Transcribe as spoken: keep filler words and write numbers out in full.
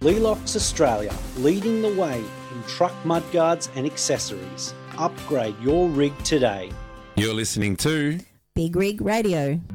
Lelox Australia, leading the way in truck mudguards and accessories. Upgrade your rig today. You're listening to Big Rig Radio.